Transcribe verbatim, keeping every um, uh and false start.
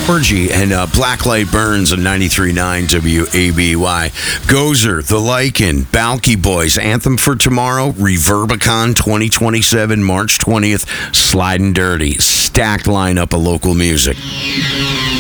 Orgy and uh, Blacklight Burns on ninety-three point nine W A B Y. Gozer, The Lycan, Balky Boys, Anthem for Tomorrow, Reverbicon twenty twenty-seven, March twentieth, Sliding Dirty. Stacked lineup of local music.